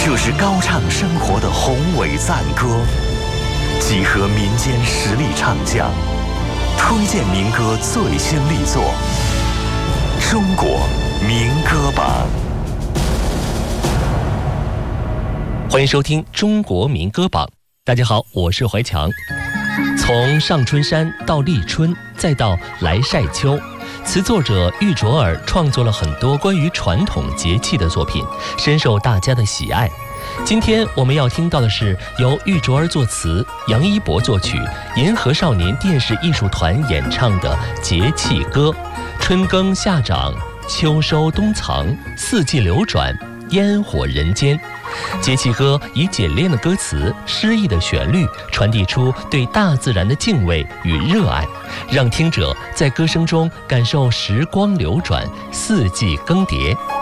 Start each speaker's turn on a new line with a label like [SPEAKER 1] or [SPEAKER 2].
[SPEAKER 1] 这是高唱生活的宏伟赞歌，集合民间实力唱将，推荐民歌最新力作，中国民歌榜。
[SPEAKER 2] 欢迎收听中国民歌榜。大家好，我是怀强。从上春山到立春，再到来晒秋，词作者玉卓尔创作了很多关于传统节气的作品，深受大家的喜爱。今天我们要听到的是由玉卓尔作词，杨一博作曲，银河少年电视艺术团演唱的节气歌。春耕夏长，秋收冬藏，四季流转，烟火人间。节气歌以简练的歌词、诗意的旋律，传递出对大自然的敬畏与热爱，让听者在歌声中感受时光流转、四季更迭。